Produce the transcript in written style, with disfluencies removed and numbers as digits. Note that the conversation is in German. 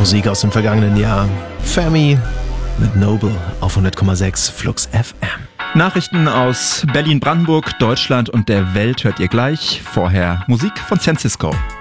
Musik aus dem vergangenen Jahr. Fermi mit Noble auf 100,6 Flux FM. Nachrichten aus Berlin, Brandenburg, Deutschland und der Welt hört ihr gleich. Vorher Musik von San Cisco.